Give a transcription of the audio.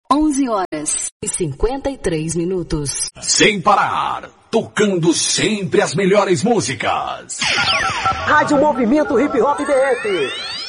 11h53. Sem parar, tocando sempre as melhores músicas. Rádio Movimento Hip Hop DF.